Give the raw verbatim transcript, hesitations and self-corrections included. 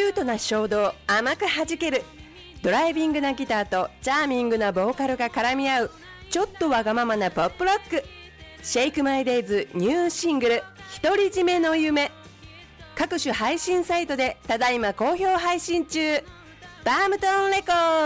ュートな衝動甘く弾ける、ドライビングなギターとチャーミングなボーカルが絡み合うちょっとわがままなポップロック。シェイクマイデイズニューシングル独り占めの夢、各種配信サイトでただいま好評配信中。バームトンレコード。